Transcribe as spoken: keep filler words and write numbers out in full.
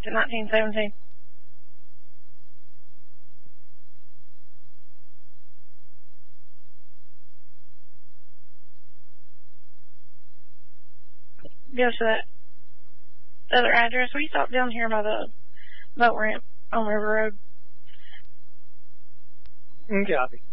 to nineteen seventeen. Goes to that other address. We stopped down here by the boat ramp on River Road. Copy.